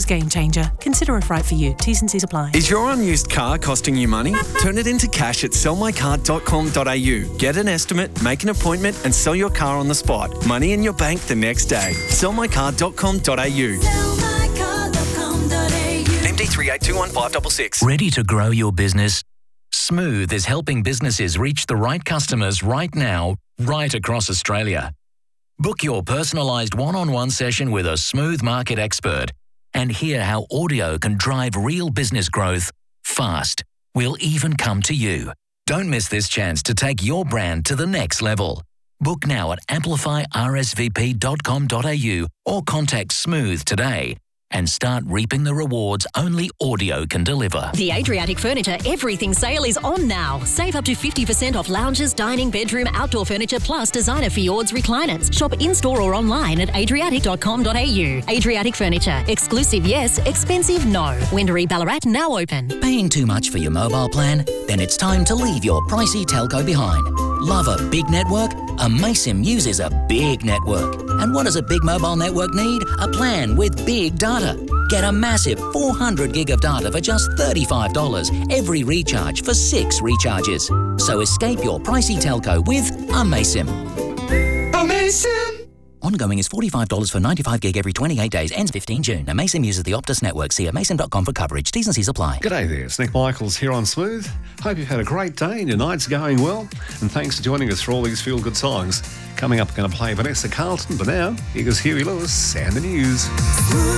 game changer. Consider if right for you. T's and C's apply. Is your unused car costing you money? Turn it into cash at sellmycar.com.au. Get an estimate, make an appointment and sell your car on the spot. Money in your bank the next day. sellmycar.com.au. MD3821566. Ready to grow your business? Smooth is helping businesses reach the right customers right now, right across Australia. Book your personalised one-on-one session with a Smooth market expert and hear how audio can drive real business growth fast. We'll even come to you. Don't miss this chance to take your brand to the next level. Book now at amplifyrsvp.com.au or contact Smooth today and start reaping the rewards only audio can deliver. The Adriatic Furniture Everything Sale is on now. Save up to 50% off lounges, dining, bedroom, outdoor furniture, plus designer fjords recliners. Shop in-store or online at adriatic.com.au. Adriatic Furniture. Exclusive yes, expensive no. Wendouree Ballarat now open. Paying too much for your mobile plan? Then it's time to leave your pricey telco behind. Love a big network? Amaysim uses a big network. And what does a big mobile network need? A plan with big data. Get a massive 400 gig of data for just $35 every recharge for 6 recharges. So escape your pricey telco with Amaysim. Amaysim! Ongoing is $45 for 95 gig every 28 days. Ends 15 June. Amaysim uses the Optus network. See amaysim.com for coverage. T's and C's apply. G'day there, it's Nick Michaels here on Smooth. Hope you've had a great day and your night's going well. And thanks for joining us for all these feel-good songs. Coming up, we're going to play Vanessa Carlton, but now, here goes Huey Lewis and the news.